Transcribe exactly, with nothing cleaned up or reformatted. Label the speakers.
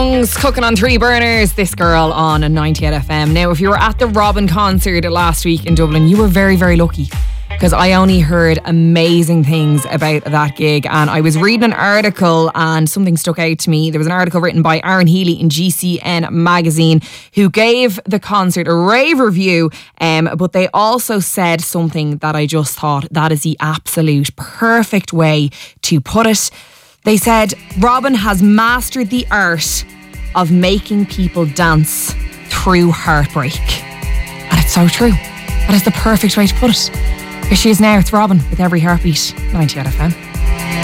Speaker 1: songs cooking on three burners. This girl on a ninety-eight F M. Now, if you were at the Robin concert last week in Dublin, you were very, very lucky, because I only heard amazing things about that gig. And I was reading an article and something stuck out to me. There was an article written by Aaron Healy in G C N magazine, who gave the concert a rave review, um, but they also said something that I just thought that is the absolute perfect way to put it. They said, Robin has mastered the art of making people dance through heartbreak. And it's so true. That is the perfect way to put it. Here she is now. It's Robin with Every Heartbeat, ninety-eight F M.